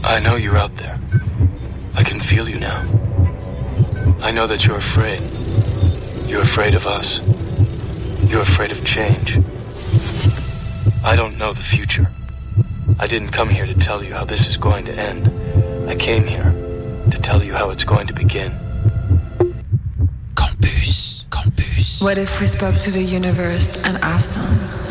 I know you're out there. I can feel you now. I know that you're afraid. You're afraid of us. You're afraid of change. I don't know the future. I didn't come here to tell you how this is going to end. I came here to tell you how it's going to begin. Campus. What if we spoke to the universe and asked them?